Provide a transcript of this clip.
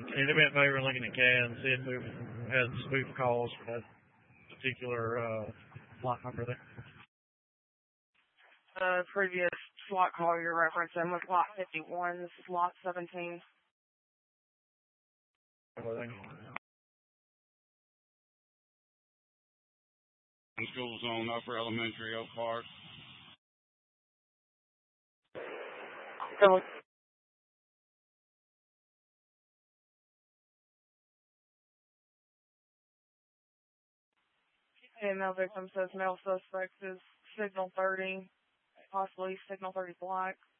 Can you do me a favor and look in the CAD and see if we've had spoof calls for that particular slot number there? The previous slot call you're referencing was lot 51. This is lot 17. School zone, Upper Elementary, Oak Park. So, male victim says male suspect is signal 30, possibly signal 30 black.